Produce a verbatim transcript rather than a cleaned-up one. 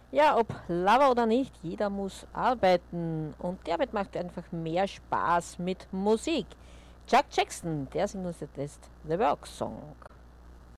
Ja, ob Lover oder nicht, jeder muss arbeiten. Und die Arbeit macht einfach mehr Spaß mit Musik. Chuck Jackson, der singt uns jetzt The Work Song.